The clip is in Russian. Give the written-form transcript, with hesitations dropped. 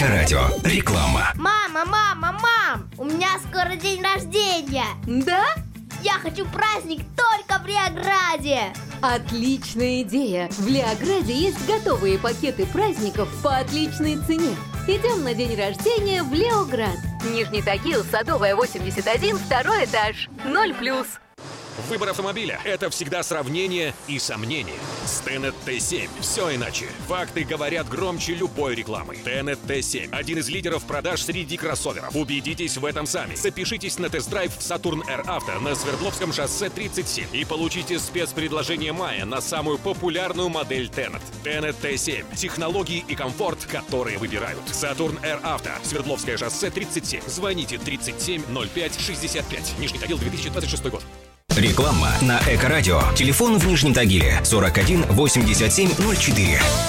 Эко-радио. Реклама. Мам! У меня скоро день рождения. Да? Я хочу праздник только в Леограде. Отличная идея! В Леограде есть готовые пакеты праздников по отличной цене. Идем на день рождения в Леоград. Нижний Тагил, Садовая, 81, второй этаж. 0+. Выбор автомобиля – это всегда сравнение и сомнение. С Tenet T7 все иначе. Факты говорят громче любой рекламы. Tenet T7 – один из лидеров продаж среди кроссоверов. Убедитесь в этом сами. Запишитесь на тест-драйв в Saturn Air Auto на Свердловском шоссе 37 и получите спецпредложение мая на самую популярную модель Tenet. Tenet T7 – технологии и комфорт, которые выбирают. Saturn Air Auto, Свердловское шоссе 37. Звоните 37 05 65. Нижний Тагил, 2026 год. Реклама на Эко-радио. Телефон в Нижнем Тагиле 41 87 04.